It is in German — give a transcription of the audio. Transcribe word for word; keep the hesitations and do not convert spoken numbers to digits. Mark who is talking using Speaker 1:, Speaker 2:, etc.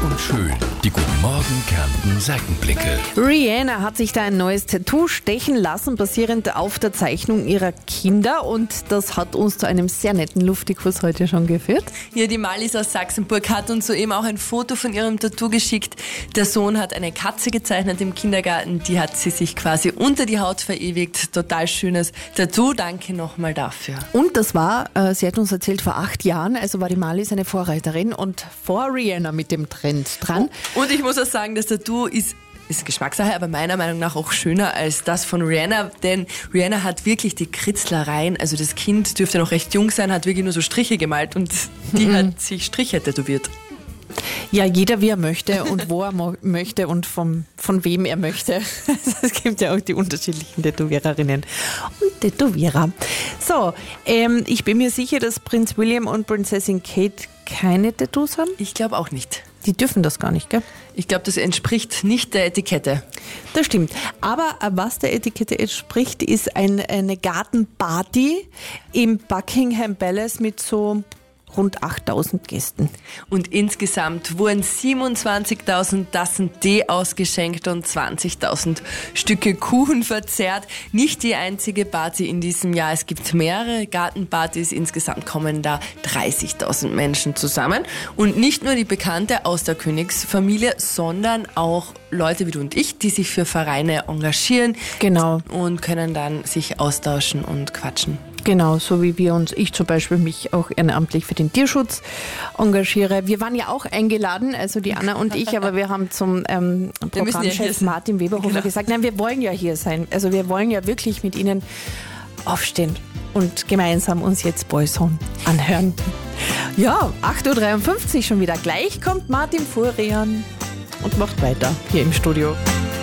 Speaker 1: und schön. Die Guten Morgen Kärnten Seitenblicke.
Speaker 2: Rihanna hat sich da ein neues Tattoo stechen lassen, basierend auf der Zeichnung ihrer Kinder. Und das hat uns zu einem sehr netten Luftikus heute schon geführt.
Speaker 3: Ja, die Malis aus Sachsenburg hat uns soeben auch ein Foto von ihrem Tattoo geschickt. Der Sohn hat eine Katze gezeichnet im Kindergarten. Die hat sie sich quasi unter die Haut verewigt. Total schönes Tattoo. Danke nochmal dafür.
Speaker 2: Und das war, äh, sie hat uns erzählt, vor acht Jahren, also war die Malis eine Vorreiterin und vor Rihanna mit dem Trend dran.
Speaker 3: Und ich muss auch sagen, das Tattoo ist Ist Geschmackssache, aber meiner Meinung nach auch schöner als das von Rihanna, denn Rihanna hat wirklich die Kritzlereien, also das Kind dürfte noch recht jung sein, hat wirklich nur so Striche gemalt und die mhm. hat sich Striche tätowiert.
Speaker 2: Ja, jeder wie er möchte und wo er mo- möchte und vom, von wem er möchte. Es gibt ja auch die unterschiedlichen Tätowiererinnen und Tätowierer. So, ähm, ich bin mir sicher, dass Prinz William und Prinzessin Kate keine Tattoos haben.
Speaker 3: Ich glaube auch nicht.
Speaker 2: Die dürfen das gar nicht, gell?
Speaker 3: Ich glaube, das entspricht nicht der Etikette.
Speaker 2: Das stimmt. Aber was der Etikette entspricht, ist ein, eine Gartenparty im Buckingham Palace mit so rund achttausend Gästen.
Speaker 3: Und insgesamt wurden siebenundzwanzigtausend Tassen Tee ausgeschenkt und zwanzigtausend Stücke Kuchen verzehrt. Nicht die einzige Party in diesem Jahr. Es gibt mehrere Gartenpartys. Insgesamt kommen da dreißigtausend Menschen zusammen. Und nicht nur die Bekannte aus der Königsfamilie, sondern auch Leute wie du und ich, die sich für Vereine engagieren.
Speaker 2: Genau.
Speaker 3: Und können dann sich austauschen und quatschen.
Speaker 2: Genau, so wie wir uns, ich zum Beispiel mich auch ehrenamtlich für den Tierschutz engagiere. Wir waren ja auch eingeladen, also die Anna und ich, aber wir haben zum ähm, Programmchef ja Martin Weberhofer genau. gesagt, nein, wir wollen ja hier sein. Also wir wollen ja wirklich mit Ihnen aufstehen und gemeinsam uns jetzt Boyzone anhören. Ja, acht Uhr dreiundfünfzig schon wieder. Gleich kommt Martin Furian und macht weiter hier im Studio.